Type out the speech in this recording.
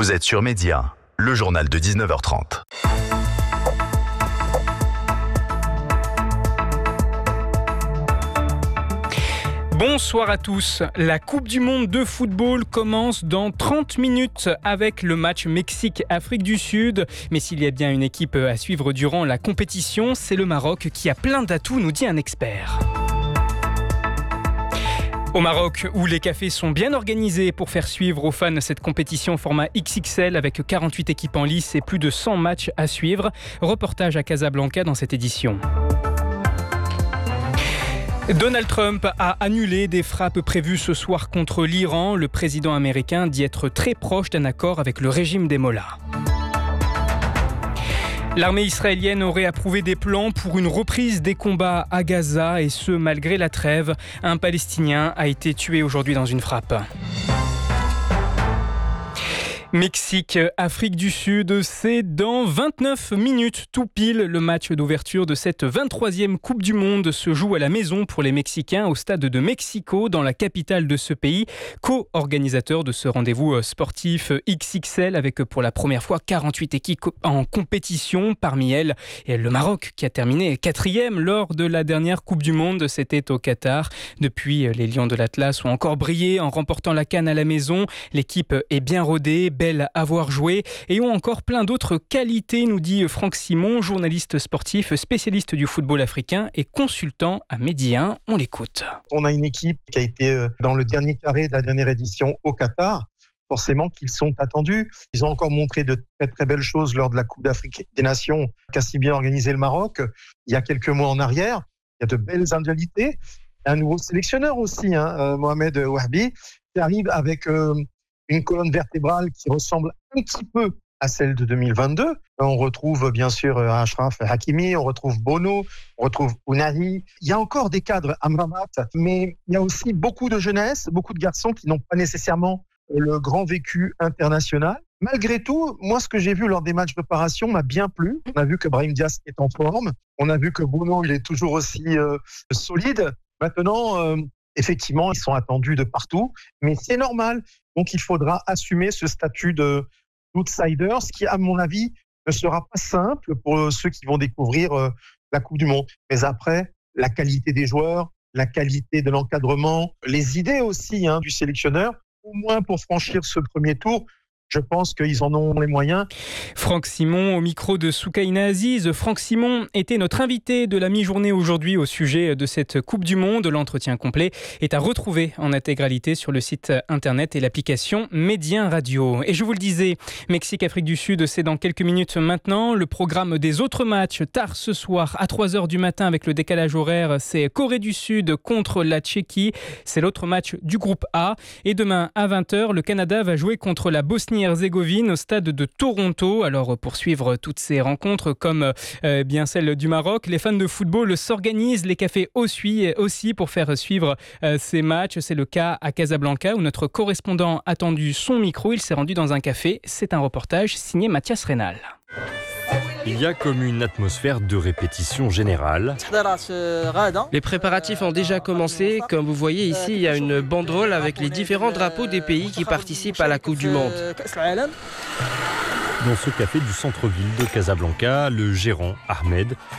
Vous êtes sur Média, le journal de 19h30. Bonsoir à tous. La Coupe du Monde de football commence dans 30 minutes avec le match Mexique-Afrique du Sud. Mais s'il y a bien une équipe à suivre durant la compétition, c'est le Maroc qui a plein d'atouts, nous dit un expert. Au Maroc, où les cafés sont bien organisés pour faire suivre aux fans cette compétition format XXL avec 48 équipes en lice et plus de 100 matchs à suivre. Reportage à Casablanca dans cette édition. Donald Trump a annulé des frappes prévues ce soir contre l'Iran. Le président américain dit être très proche d'un accord avec le régime des Mollahs. L'armée israélienne aurait approuvé des plans pour une reprise des combats à Gaza, et ce malgré la trêve. Un Palestinien a été tué aujourd'hui dans une frappe. Mexique, Afrique du Sud, c'est dans 29 minutes tout pile. Le match d'ouverture de cette 23e Coupe du Monde se joue à la maison pour les Mexicains au stade de Mexico, dans la capitale de ce pays. Co-organisateur de ce rendez-vous sportif XXL avec pour la première fois 48 équipes en compétition. Parmi elles, et le Maroc qui a terminé 4e lors de la dernière Coupe du Monde, c'était au Qatar. Depuis, les Lions de l'Atlas ont encore brillé en remportant la CAN à la maison. L'équipe est bien rodée, belle à voir jouer et ont encore plein d'autres qualités, nous dit Franck Simon, journaliste sportif, spécialiste du football africain et consultant à Média 1. On l'écoute. On a une équipe qui a été dans le dernier carré de la dernière édition au Qatar. Forcément qu'ils sont attendus. Ils ont encore montré de très très belles choses lors de la Coupe d'Afrique des Nations qu'a si bien organisé le Maroc il y a quelques mois en arrière. Il y a de belles individualités. Un nouveau sélectionneur aussi, Mohamed Wahbi, qui arrive avec une colonne vertébrale qui ressemble un petit peu à celle de 2022. On retrouve bien sûr Achraf Hakimi, on retrouve Bono, on retrouve Ounahi. Il y a encore des cadres Amrabat, mais il y a aussi beaucoup de jeunesse, beaucoup de garçons qui n'ont pas nécessairement le grand vécu international. Malgré tout, moi, ce que j'ai vu lors des matchs de préparation m'a bien plu. On a vu que Brahim Diaz est en forme. On a vu que Bono, il est toujours aussi solide. Maintenant, effectivement, ils sont attendus de partout, mais c'est normal. Donc, il faudra assumer ce statut d'outsider, ce qui, à mon avis, ne sera pas simple pour ceux qui vont découvrir la Coupe du Monde. Mais après, la qualité des joueurs, la qualité de l'encadrement, les idées aussi du sélectionneur, au moins pour franchir ce premier tour, je pense qu'ils en ont les moyens. Franck Simon au micro de Soukaina Aziz. Franck Simon était notre invité de la mi-journée aujourd'hui au sujet de cette Coupe du Monde. L'entretien complet est à retrouver en intégralité sur le site internet et l'application Média Radio. Et je vous le disais, Mexique-Afrique du Sud, c'est dans quelques minutes maintenant. Le programme des autres matchs, tard ce soir à 3h du matin avec le décalage horaire, c'est Corée du Sud contre la Tchéquie. C'est l'autre match du groupe A. Et demain à 20h, le Canada va jouer contre la Bosnie-Herzégovine au stade de Toronto. Alors pour suivre toutes ces rencontres comme bien celle du Maroc, les fans de football s'organisent, les cafés aussi pour faire suivre ces matchs. C'est le cas à Casablanca où notre correspondant a tendu son micro. Il s'est rendu dans un café. C'est un reportage signé Mathias Rénal. Il y a comme une atmosphère de répétition générale. Les préparatifs ont déjà commencé. Comme vous voyez ici, il y a une banderole avec les différents drapeaux des pays qui participent à la Coupe du Monde. Dans ce café du centre-ville de Casablanca, le gérant, Ahmed,